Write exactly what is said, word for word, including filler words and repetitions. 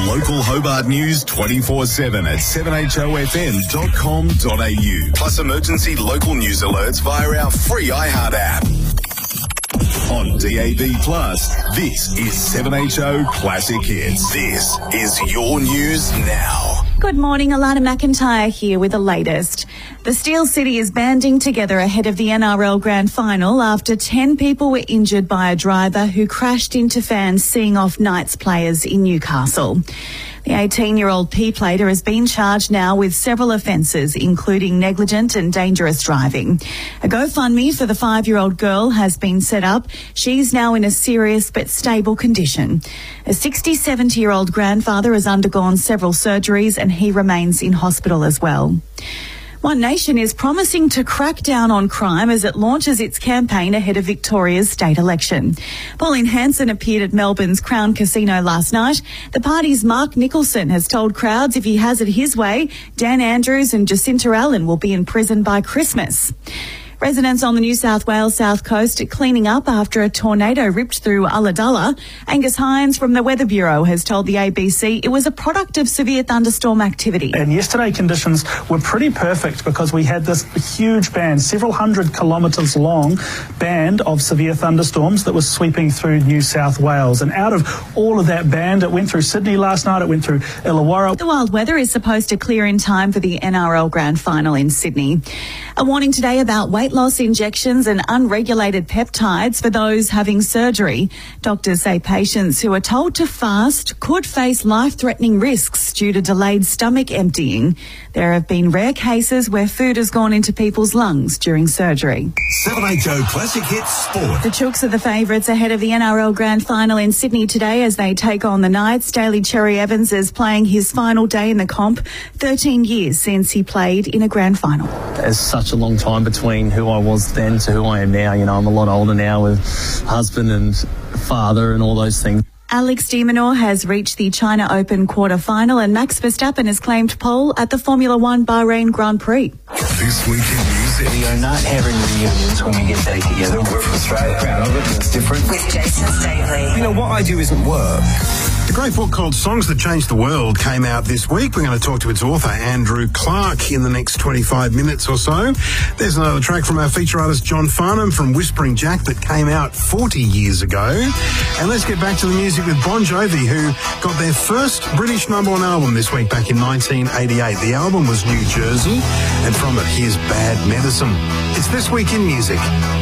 Local Hobart news twenty-four seven at seven h o f m dot com dot a u. Plus emergency local news alerts via our free iHeart app. On D A B Plus, this is seven H O Classic Hits. This is your news now. Good morning, Alana McIntyre here with the latest. The Steel City is banding together ahead of the N R L Grand Final after ten people were injured by a driver who crashed into fans seeing off Knights players in Newcastle. The eighteen-year-old P-plater has been charged now with several offences, including negligent and dangerous driving. A GoFundMe for the five-year-old girl has been set up. She's now in a serious but stable condition. A sixty-seven-year-old grandfather has undergone several surgeries and he remains in hospital as well. One Nation is promising to crack down on crime as it launches its campaign ahead of Victoria's state election. Pauline Hanson appeared at Melbourne's Crown Casino last night. The party's Mark Nicholson has told crowds if he has it his way, Dan Andrews and Jacinta Allen will be in prison by Christmas. Residents on the New South Wales south coast are cleaning up after a tornado ripped through Ulladulla. Angus Hines from the Weather Bureau has told the A B C it was a product of severe thunderstorm activity. And yesterday conditions were pretty perfect because we had this huge band, several hundred kilometres long band of severe thunderstorms that was sweeping through New South Wales. And out of all of that band, it went through Sydney last night, it went through Illawarra. The wild weather is supposed to clear in time for the N R L Grand Final in Sydney. A warning today about weight loss injections and unregulated peptides for those having surgery. Doctors say patients who are told to fast could face life-threatening risks due to delayed stomach emptying. There have been rare cases where food has gone into people's lungs during surgery. seven H O Classic Hits Sport. The Chooks are the favourites ahead of the N R L Grand Final in Sydney today as they take on the Knights. Daly Cherry Evans is playing his final day in the comp, thirteen years since he played in a Grand Final. There's such a long time between who I was then to who I am now. You know, I'm a lot older now with husband and father and all those things. Alex de Minaur has reached the China Open quarter-final and Max Verstappen has claimed pole at the Formula One Bahrain Grand Prix. This week in music. We are not having reunions when we get back together. We're from Australia, proud of it, and it's different. With Jason Staley. You know, what I do isn't work. The great book called Songs That Changed the World came out this week. We're going to talk to its author, Andrew Clark, in the next twenty-five minutes or so. There's another track from our feature artist, John Farnham, from Whispering Jack, that came out forty years ago. And let's get back to the music with Bon Jovi, who got their first British number one album this week back in nineteen eighty-eight. The album was New Jersey, and from it, here's Bad Medicine. It's This Week in Music.